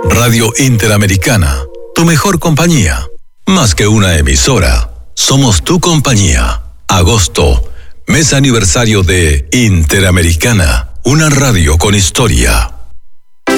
Radio Interamericana, tu mejor compañía. Más que una emisora, somos tu compañía. Agosto, mes aniversario de Interamericana, una radio con historia.